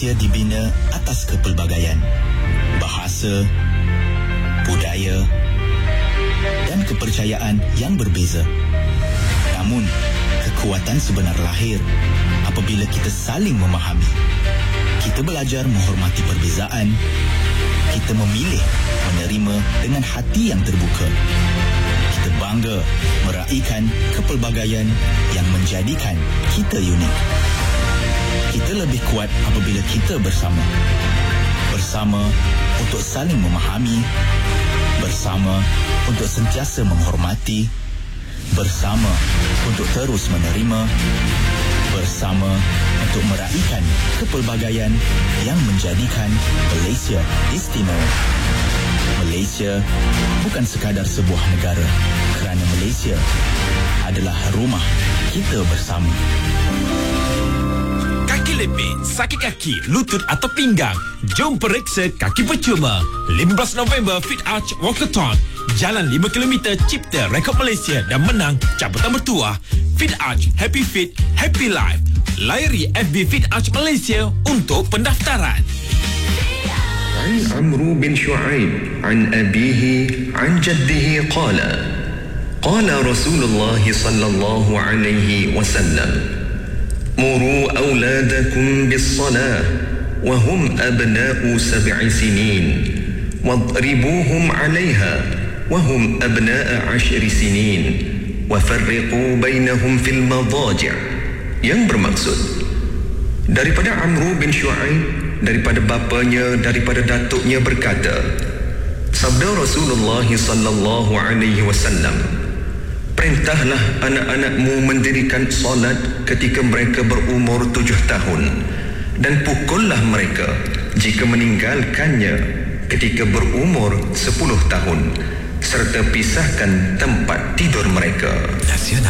Malaysia dibina atas kepelbagaian bahasa, budaya dan kepercayaan yang berbeza. Namun, kekuatan sebenar lahir apabila kita saling memahami. Kita belajar menghormati perbezaan. Kita memilih menerima dengan hati yang terbuka. Kita bangga meraihkan kepelbagaian yang menjadikan kita unik. Kita lebih kuat apabila kita bersama. Bersama untuk saling memahami. Bersama untuk sentiasa menghormati. Bersama untuk terus menerima. Bersama untuk meraihkan kepelbagaian yang menjadikan Malaysia istimewa. Malaysia bukan sekadar sebuah negara, kerana Malaysia adalah rumah kita bersama. Kaki lepit, sakit kaki, lutut atau pinggang? Jom periksa kaki percuma. 15 November Fit Arch Walkathon. Jalan 5 km cipta rekod Malaysia dan menang cabutan bertuah. Fit Arch, Happy Fit, Happy Life. Layari FB Fit Arch Malaysia untuk pendaftaran. عن عمرو بن شعيب عن أبيه عن جده قال رسول الله صلى الله عليه وسلم مروا أولادكم بالصلاة وهم أبناء 7 سنين واضربوهم عليها وهم أبناء 10 سنين وفرقوا بينهم في المضاجع. Yang bermaksud daripada Amru bin Shu'aib, daripada bapanya, daripada datuknya berkata, sabda Rasulullah sallallahu alaihi wasallam, perintahlah anak-anakmu mendirikan solat ketika mereka berumur 7 tahun dan pukullah mereka jika meninggalkannya ketika berumur 10 tahun serta pisahkan tempat tidur mereka. Nasional.